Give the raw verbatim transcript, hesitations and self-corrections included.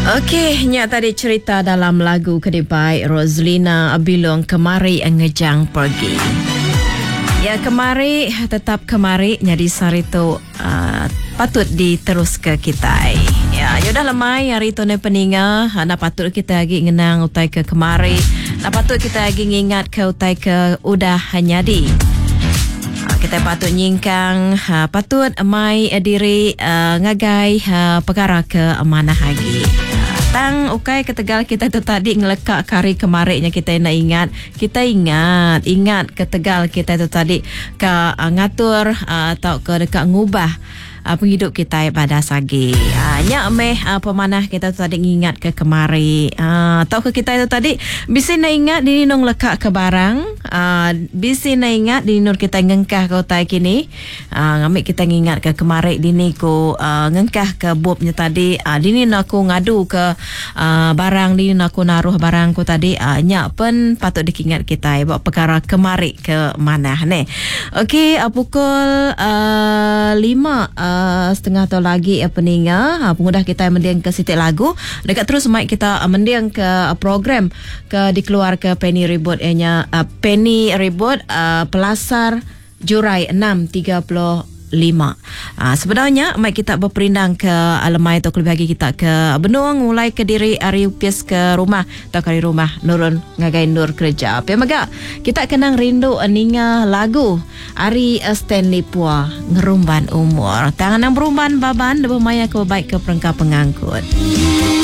Okey, nyak tadi cerita dalam lagu Kedibai Roslina Abilong kemari ngejang pergi. Ya, kemari tetap kemari nyadi sarito uh, patut diterus ke kita. Ya, yudah lemai hari tu ne peninga, nak patut kita lagi ngenang utai ke kemari. Nak patut kita lagi ngingat ke utai ke udah hanyadi. Kita patut nyingkang, uh, patut mai diri uh, ngagai uh, perkara ke amanah lagi. Tang ukai ketegal kita tu tadi ngelekak kari kemariknya kita nak ingat. Kita ingat, ingat ketegal kita tu tadi ke uh, ngatur uh, atau ke dekat ngubah uh, penghidup kita pada sagi. Uh, nyak meh uh, pemanah kita tu tadi ngingat ke kemari. Uh, atau ke kita tu tadi bisa nak ingat di nong lekak ke barang. Uh, bisa nak ingat di nur kita ngengkah kau tai kini. Uh, ngambil kita ngingat ke kemari dini ko uh, ngengkah ke bobnya tadi. Uh, dini aku ngadu ke uh, barang dini aku naruh barang ko tadi. Uh, nyak pun patut dikingat kita buat perkara kemari ke mana ne. Okey, uh, pukul uh, lima uh, setengah tu lagi uh, peninga uh, pengudah kita mendiang ke sitik lagu dekat terus mic kita uh, mendiang ke uh, program ke dikeluar ke Penny Reboot nya uh, Penny Reboot uh, Pelasar Jurai enam tiga lima. Uh, sebenarnya mic kita berperindang ke alamai atau lebih lagi kita ke Benung mulai ke diri Ari Upis ke rumah atau ke rumah nurun ngagai nur kerja. Tapi maga kita kenang rindu ninga lagu Ari Stanley Pua ngerumban umur. Tangan yang berumban baban lebih maya ke baik ke perengkap pengangkut.